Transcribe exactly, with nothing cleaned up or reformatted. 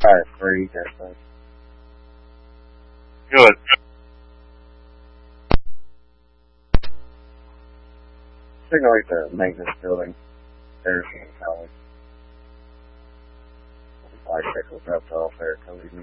Fire free, I think. Good. Signal like the maintenance building. There's the college. Bicycles up off there, come with me.